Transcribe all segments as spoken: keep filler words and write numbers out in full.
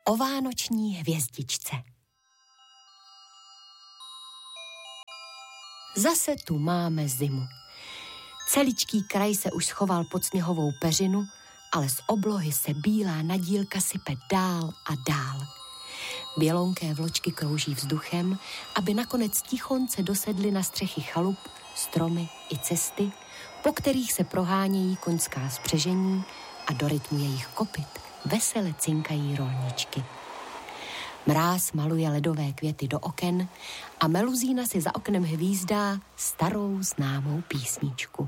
o vánoční hvězdičce. Zase tu máme zimu. Celičký kraj se už schoval pod sněhovou peřinu, ale z oblohy se bílá nadílka sype dál a dál. Bělonké vločky krouží vzduchem, aby nakonec tichonce dosedly na střechy chalup, stromy i cesty, po kterých se prohánějí koňská spřežení a do rytmu jejich kopyt vesele cinkají rolničky. Mráz maluje ledové květy do oken a meluzína si za oknem hvízdá starou známou písničku.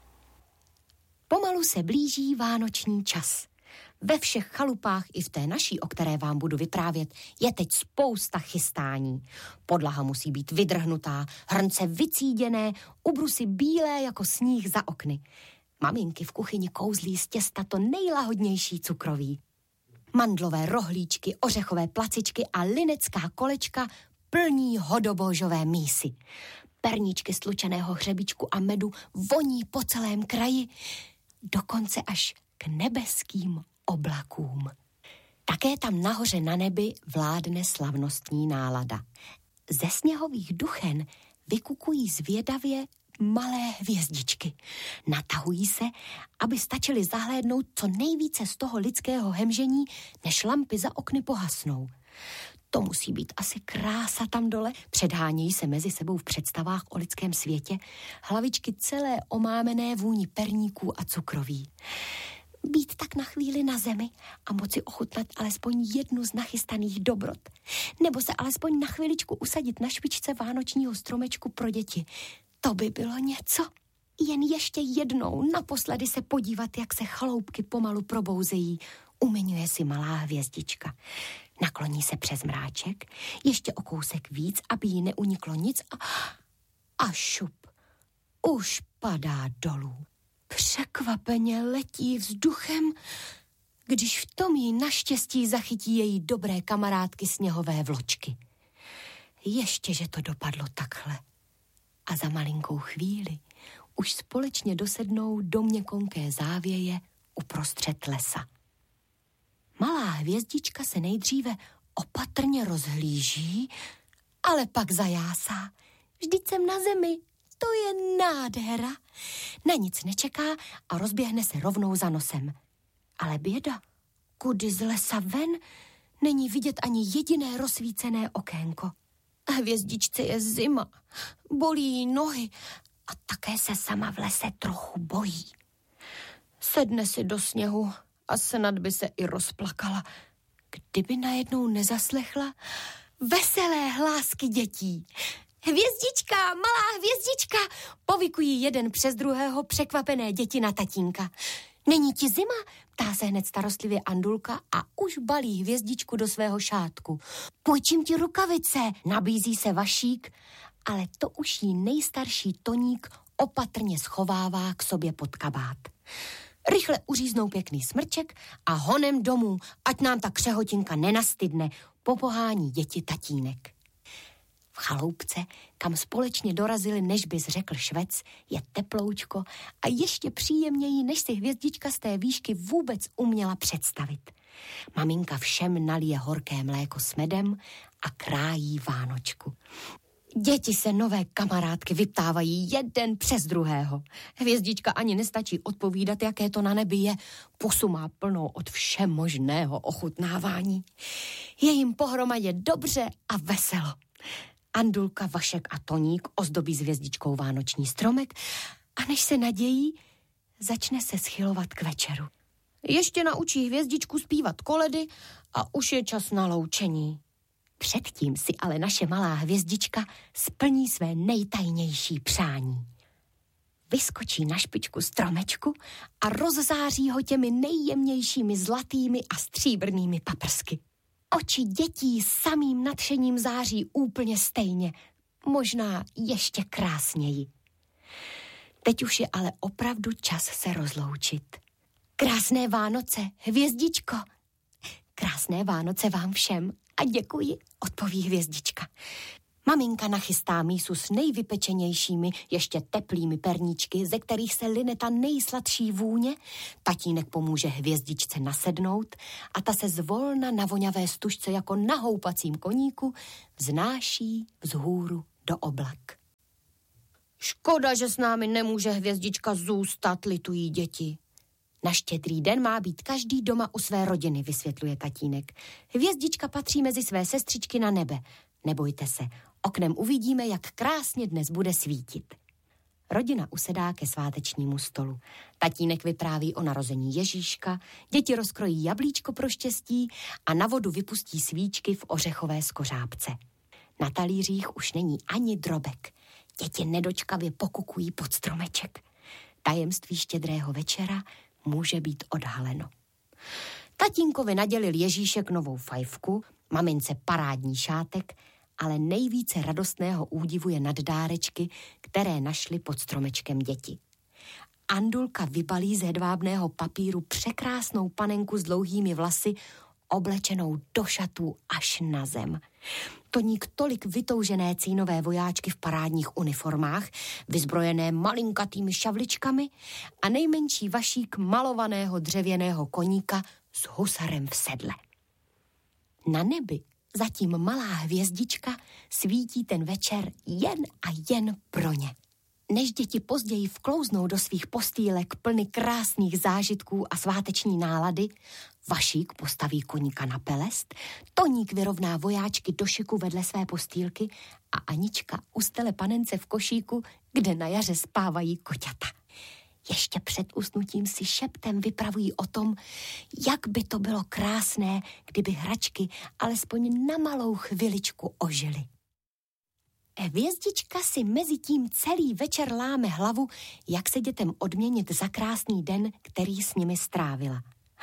Pomalu se blíží vánoční čas. Ve všech chalupách i v té naší, o které vám budu vyprávět, je teď spousta chystání. Podlaha musí být vydrhnutá, hrnce vycíděné, ubrusy bílé jako sníh za okny. Maminky v kuchyni kouzlí z těsta to nejlahodnější cukroví. Mandlové rohlíčky, ořechové placičky a linecká kolečka plní hodobožové mísy. Perníčky stlučeného hřebičku a medu voní po celém kraji, dokonce až k nebeským oblakům. Také tam nahoře na nebi vládne slavnostní nálada. Ze sněhových duchen vykukují zvědavě malé hvězdičky. Natahují se, aby stačily zahlédnout co nejvíce z toho lidského hemžení, než lampy za okny pohasnou. To musí být asi krása tam dole. Předhánějí se mezi sebou v představách o lidském světě, hlavičky celé omámené vůní perníků a cukroví. Být tak na chvíli na zemi a moci ochutnat alespoň jednu z nachystaných dobrot. Nebo se alespoň na chviličku usadit na špičce vánočního stromečku pro děti. To by bylo něco. Jen ještě jednou naposledy se podívat, jak se chaloupky pomalu probouzejí, umiňuje si malá hvězdička. Nakloní se přes mráček, ještě o kousek víc, aby jí neuniklo nic a, a šup, už padá dolů. Překvapeně letí vzduchem, když v tom jí naštěstí zachytí její dobré kamarádky sněhové vločky. Ještě, že to dopadlo takhle. A za malinkou chvíli už společně dosednou do měkonké závěje uprostřed lesa. Malá hvězdička se nejdříve opatrně rozhlíží, ale pak zajásá. Vždyť jsem na zemi, to je nádhera. Na nic nečeká a rozběhne se rovnou za nosem. Ale běda, kudy z lesa ven není vidět ani jediné rozsvícené okénko. A hvězdičce je zima, bolí jí nohy a také se sama v lese trochu bojí. Sedne si do sněhu a snad by se i rozplakala, kdyby najednou nezaslechla veselé hlásky dětí. Hvězdička, malá hvězdička, povykují jeden přes druhého překvapené děti na tatínka. Není ti zima? Ptá se hned starostlivě Andulka a už balí hvězdičku do svého šátku. Půjčím ti rukavice, nabízí se Vašík, ale to už jí nejstarší Toník opatrně schovává k sobě pod kabát. Rychle uříznou pěkný smrček a honem domů, ať nám ta křehotinka nenastydne, popohání děti tatínek. V chaloupce, kam společně dorazili, než bys řekl švec, je teploučko a ještě příjemněji, než si hvězdička z té výšky vůbec uměla představit. Maminka všem nalije horké mléko s medem a krájí vánočku. Děti se nové kamarádky vyptávají jeden přes druhého. Hvězdička ani nestačí odpovídat, jaké to na nebi je. Pusu má plnou od všemožného ochutnávání. Je jim pohromadě dobře a veselo. Andulka, Vašek a Toník ozdobí s hvězdičkou vánoční stromek a než se nadějí, začne se schylovat k večeru. Ještě naučí hvězdičku zpívat koledy a už je čas na loučení. Předtím si ale naše malá hvězdička splní své nejtajnější přání. Vyskočí na špičku stromečku a rozzáří ho těmi nejjemnějšími zlatými a stříbrnými paprsky. Oči dětí samým nadšením září úplně stejně, možná ještě krásněji. Teď už je ale opravdu čas se rozloučit. Krásné Vánoce, hvězdičko. Krásné Vánoce vám všem a děkuji, odpoví hvězdička. Maminka nachystá mísu s nejvypečenějšími, ještě teplými perníčky, ze kterých se line ta nejsladší vůně. Tatínek pomůže hvězdičce nasednout a ta se zvolna na voňavé stužce jako na houpacím koníku vznáší vzhůru do oblak. Škoda, že s námi nemůže hvězdička zůstat, litují děti. Na Štědrý den má být každý doma u své rodiny, vysvětluje tatínek. Hvězdička patří mezi své sestřičky na nebe. Nebojte se, oknem uvidíme, jak krásně dnes bude svítit. Rodina usedá ke svátečnímu stolu. Tatínek vypráví o narození Ježíška, děti rozkrojí jablíčko pro štěstí a na vodu vypustí svíčky v ořechové skořápce. Na talířích už není ani drobek. Děti nedočkavě pokukují pod stromeček. Tajemství štědrého večera může být odhaleno. Tatínkovi nadělil Ježíšek novou fajfku, mamince parádní šátek, ale nejvíce radostného údivu je nad dárečky, které našly pod stromečkem děti. Andulka vybalí z hedvábného papíru překrásnou panenku s dlouhými vlasy, oblečenou do šatů až na zem. Toník tolik vytoužené cínové vojáčky v parádních uniformách, vyzbrojené malinkatými šavličkami a nejmenší vašík malovaného dřevěného koníka s husarem v sedle. Na nebi zatím malá hvězdička svítí ten večer jen a jen pro ně. Než děti později vklouznou do svých postýlek plny krásných zážitků a sváteční nálady, Vašík postaví koníka na pelest, Toník vyrovná vojáčky do šiku vedle své postýlky a Anička ustele panence v košíku, kde na jaře spávají koťata. Ještě před usnutím si šeptem vypravují o tom, jak by to bylo krásné, kdyby hračky alespoň na malou chviličku ožily. Hvězdička si mezi tím celý večer láme hlavu, jak se dětem odměnit za krásný den, který s nimi strávila.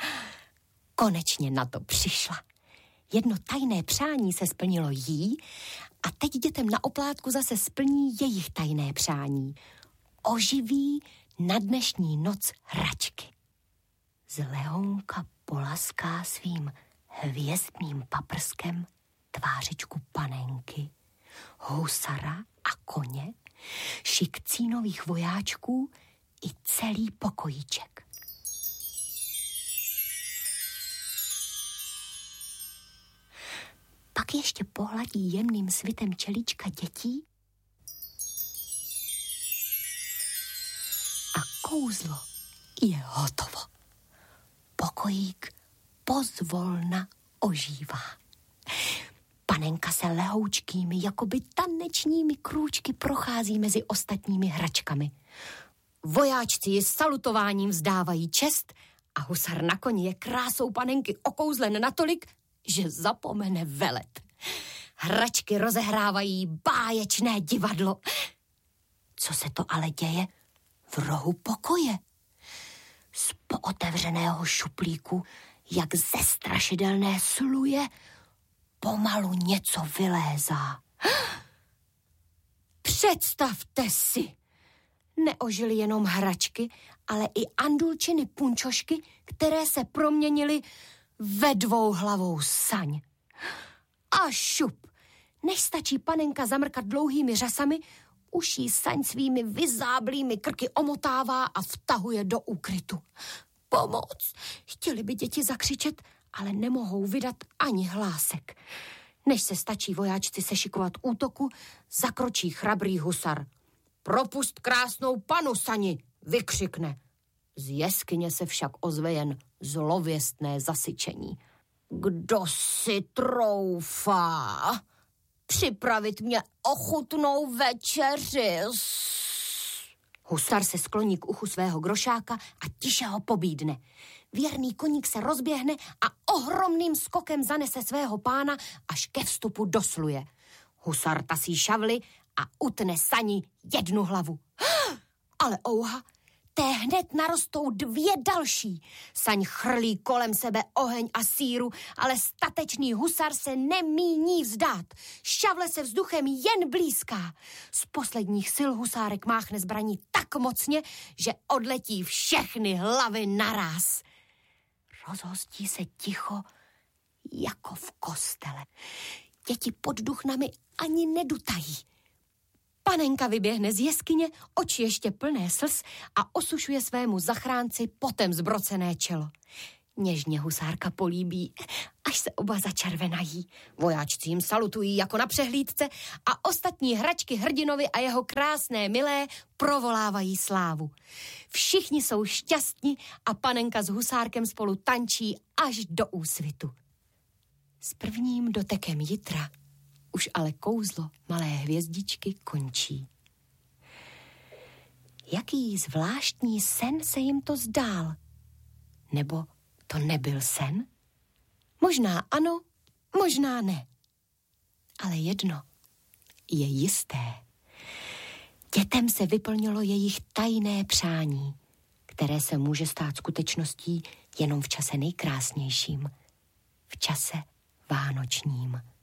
Konečně na to přišla. Jedno tajné přání se splnilo jí a teď dětem na oplátku zase splní jejich tajné přání. Oživí na dnešní noc hračky. Z Leonka polaská svým hvězdným paprskem tvářičku panenky, husara a koně, šik cínových vojáčků i celý pokojíček. Pak ještě pohladí jemným svitem čelíčka dětí a kouzlo je hotovo. Pokojík pozvolna ožívá. Panenka se lehoučkými, jakoby tanečními krůčky prochází mezi ostatními hračkami. Vojáčci ji salutováním vzdávají čest a husar na koni je krásou panenky okouzlen natolik, že zapomene velet. Hračky rozehrávají báječné divadlo. Co se to ale děje v rohu pokoje? Z pootevřeného šuplíku, jak ze strašidelné sluje, pomalu něco vylézá. Představte si! Neožily jenom hračky, ale i Andulčiny punčošky, které se proměnily ve dvouhlavou saň. A šup! Než stačí panenka zamrkat dlouhými řasami, už jí saň svými vyzáblými krky omotává a vtahuje do úkrytu. Pomoc! Chtěli by děti zakřičet, ale nemohou vydat ani hlásek. Než se stačí vojáčci sešikovat útoku, zakročí chrabrý husar. Propust krásnou panu sani, vykřikne. Z jeskyně se však ozve jen zlověstné zasyčení. Kdo si troufá připravit mě ochutnou večeři? Husar se skloní k uchu svého grošáka a tiše ho pobídne. Věrný koník se rozběhne a ohromným skokem zanese svého pána až ke vstupu do sluje. Husar tasí šavly a utne sani jednu hlavu. Ale ouha, té hned narostou dvě další. Saň chrlí kolem sebe oheň a síru, ale statečný husar se nemíní vzdát. Šavle se vzduchem jen blízká. Z posledních sil husárek máchne zbraní tak mocně, že odletí všechny hlavy naráz. Rozhostí se ticho jako v kostele. děti pod duchnami ani nedutají. Panenka vyběhne z jeskyně, oči ještě plné slz a osušuje svému zachránci potem zbrocené čelo. Něžně husárka políbí, až se oba začervenají. Vojáčci jim salutují jako na přehlídce a ostatní hračky hrdinovi a jeho krásné milé provolávají slávu. Všichni jsou šťastní a panenka s husárkem spolu tančí až do úsvitu. S prvním dotekem jitra už ale kouzlo malé hvězdičky končí. Jaký zvláštní sen se jim to zdál? Nebo to nebyl sen? Možná ano, možná ne. Ale jedno je jisté. Dětem se vyplnilo jejich tajné přání, které se může stát skutečností jenom v čase nejkrásnějším, v čase vánočním.